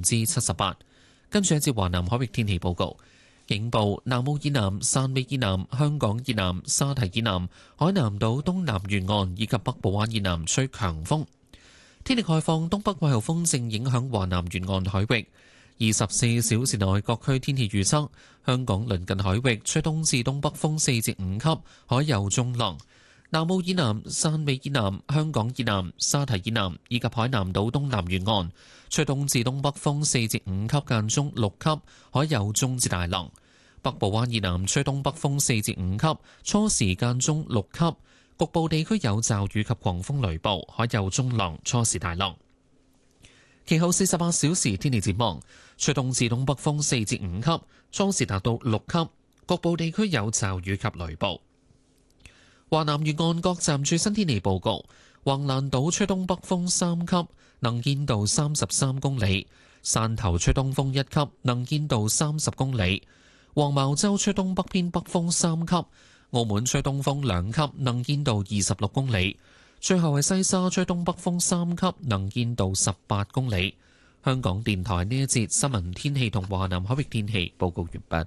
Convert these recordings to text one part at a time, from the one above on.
78%。跟住一節華南海域天氣報告。警報：南澳以南、汕尾以南、香港以南、沙堤以南、海南島東南沿岸以及北部灣以南吹強風。天氣概況：東北季候風正影響華南沿岸海域。24小時內各區天氣預測：香港鄰近海域吹東至東北風4至5級，海有中浪。南澳以南、汕尾以南、香港以南、沙堤以南以及海南島東南沿岸吹東至東北風4至5級，間中6級，海有中至大浪。北部灣以南吹東北風4至5級，初時間中6級，局部地區有驟雨及狂風雷暴，海有中浪，初時大浪。其後48小時天氣展望：吹東至東北風4至5級，初時達到6級，局部地區有驟雨及雷暴。華南沿岸各站最新天氣報告：橫瀾島吹東北風3級，能見度33公里；汕頭吹東風1級，能見度30公里；黃茅洲吹東北偏北風3級；澳門吹東風2級，能見度26公里；最後係西沙吹東北風3級，能見度18公里。香港電台呢一節新聞天氣同華南海域天氣報告完畢。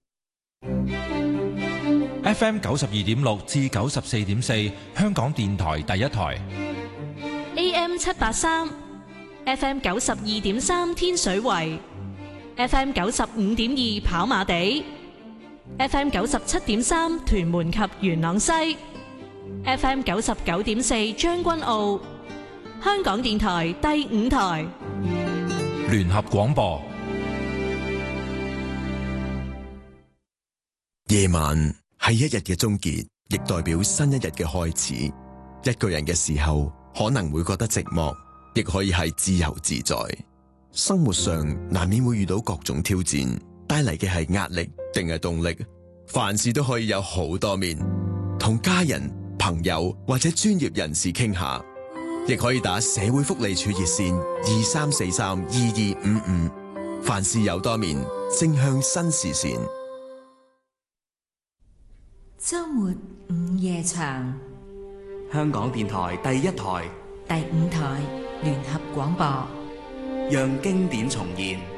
FM 92.6至94.4，香港電台第一台。 AM 783 FM 92.3天水圍 FM 95.2跑馬地 FM 97.3屯門及元朗西 FM 99.4將軍澳。香港電台第五台聯合廣播。 夜晚係一日嘅終結，亦代表新一日嘅開始。一個人嘅時候，可能會覺得寂寞，亦可以係自由自在。生活上難免會遇到各種挑戰，帶嚟嘅係壓力定係動力？凡事都可以有好多面，同家人、朋友或者專業人士傾下，亦可以打社會福利署熱線23432255。凡事有多面，正向新視線。 周末午夜場， 香港電台第一台、 第五台聯合廣播， 讓經典重現。